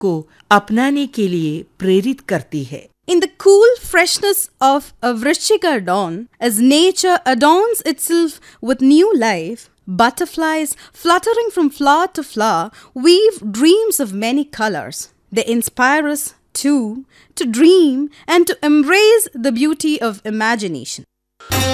को अपनाने के लिए प्रेरित करती है। In the cool freshness of a Vrishchika dawn, as nature adorns itself with new life, butterflies fluttering from flower to flower weave dreams of many colors. They inspire us too to dream and to embrace the beauty of imagination.